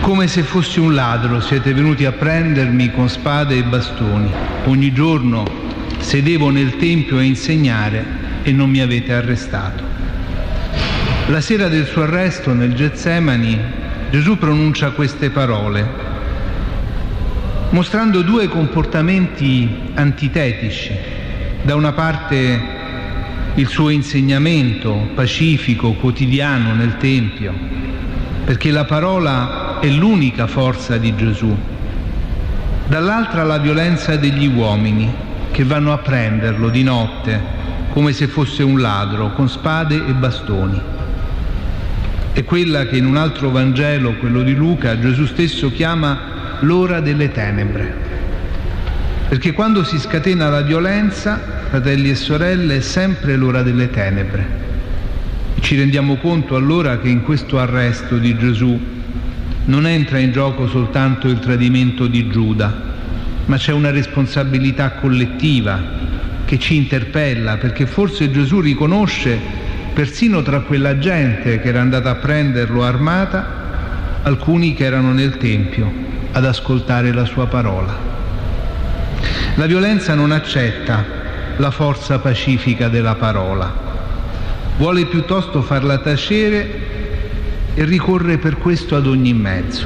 Come se fossi un ladro siete venuti a prendermi con spade e bastoni. Ogni giorno sedevo nel tempio a insegnare e non mi avete arrestato. La sera del suo arresto nel Getsemani, Gesù pronuncia queste parole, mostrando due comportamenti antitetici. Da una parte il suo insegnamento pacifico, quotidiano nel Tempio, perché la parola è l'unica forza di Gesù. Dall'altra la violenza degli uomini che vanno a prenderlo di notte come se fosse un ladro, con spade e bastoni. È quella che in un altro Vangelo, quello di Luca, Gesù stesso chiama l'ora delle tenebre. Perché quando si scatena la violenza, fratelli e sorelle, è sempre l'ora delle tenebre. Ci rendiamo conto allora che in questo arresto di Gesù non entra in gioco soltanto il tradimento di Giuda, ma c'è una responsabilità collettiva che ci interpella, perché forse Gesù riconosce persino tra quella gente che era andata a prenderlo armata, alcuni che erano nel Tempio ad ascoltare la sua parola. La violenza non accetta la forza pacifica della parola, vuole piuttosto farla tacere e ricorre per questo ad ogni mezzo.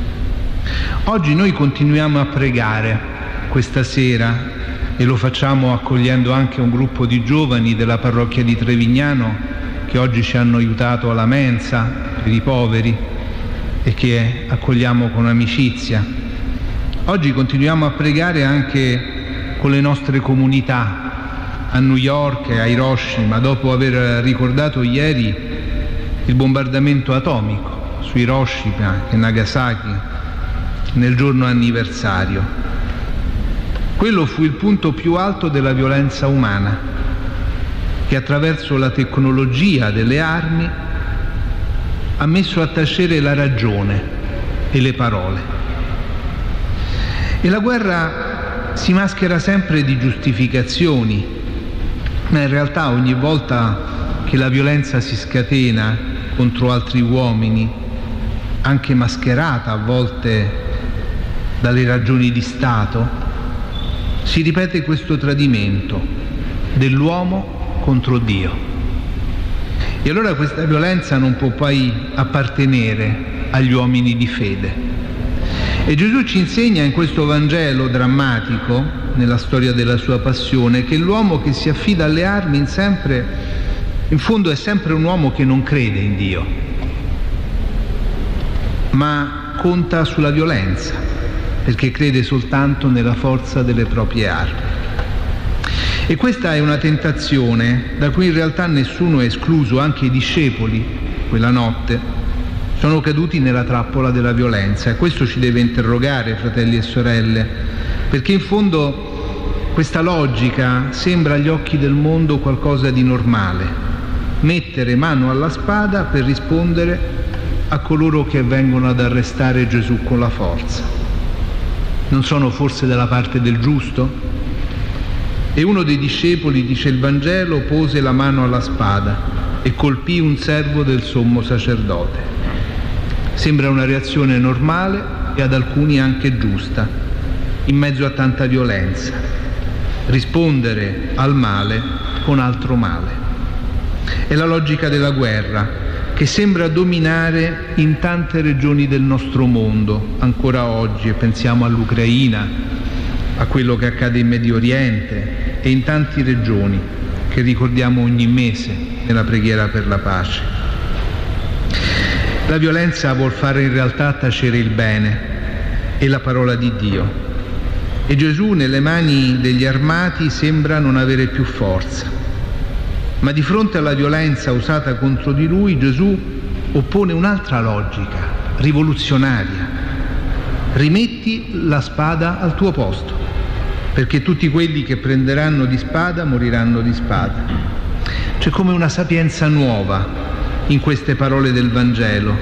Oggi noi continuiamo a pregare questa sera e lo facciamo accogliendo anche un gruppo di giovani della parrocchia di Trevignano che oggi ci hanno aiutato alla mensa per i poveri e che accogliamo con amicizia. Oggi continuiamo a pregare anche con le nostre comunità a New York e a Hiroshima, dopo aver ricordato ieri il bombardamento atomico su Hiroshima e Nagasaki nel giorno anniversario. Quello fu il punto più alto della violenza umana, che attraverso la tecnologia delle armi ha messo a tacere la ragione e le parole. E la guerra si maschera sempre di giustificazioni, ma in realtà ogni volta che la violenza si scatena contro altri uomini, anche mascherata a volte dalle ragioni di Stato, si ripete questo tradimento dell'uomo contro Dio. E allora questa violenza non può poi appartenere agli uomini di fede. E Gesù ci insegna in questo Vangelo drammatico, nella storia della sua passione, che l'uomo che si affida alle armi in fondo è sempre un uomo che non crede in Dio, ma conta sulla violenza, perché crede soltanto nella forza delle proprie armi. E questa è una tentazione da cui in realtà nessuno è escluso, anche i discepoli quella notte sono caduti nella trappola della violenza, e questo ci deve interrogare, fratelli e sorelle, perché in fondo questa logica sembra agli occhi del mondo qualcosa di normale: mettere mano alla spada per rispondere a coloro che vengono ad arrestare Gesù con la forza. Non sono forse dalla parte del giusto? E uno dei discepoli, dice il Vangelo, pose la mano alla spada e colpì un servo del sommo sacerdote. Sembra una reazione normale e ad alcuni anche giusta, in mezzo a tanta violenza. Rispondere al male con altro male. È la logica della guerra, che sembra dominare in tante regioni del nostro mondo, ancora oggi, e pensiamo all'Ucraina, a quello che accade in Medio Oriente e in tante regioni che ricordiamo ogni mese nella preghiera per la pace. La violenza vuol fare in realtà tacere il bene e la parola di Dio, e Gesù nelle mani degli armati sembra non avere più forza, ma di fronte alla violenza usata contro di lui Gesù oppone un'altra logica rivoluzionaria: rimetti la spada al tuo posto, perché tutti quelli che prenderanno di spada moriranno di spada. C'è come una sapienza nuova in queste parole del Vangelo,